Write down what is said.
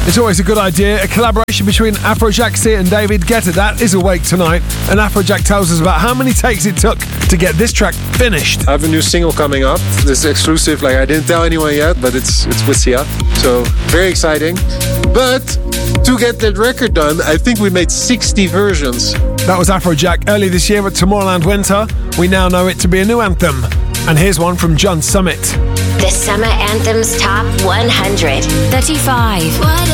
It's always a good idea. A collaboration between Afrojack C and David Guetta. That is Awake tonight. And Afrojack tells us about how many takes it took to get this track finished. I have a new single coming up. This is exclusive. Like, I didn't tell anyone yet, but it's with Sia. So very exciting. But to get that record done, I think we made 60 versions. That was Afrojack early this year at Tomorrowland Winter. We now know it to be a new anthem. And here's one from John Summit. The Summer Anthems Top 100. 35.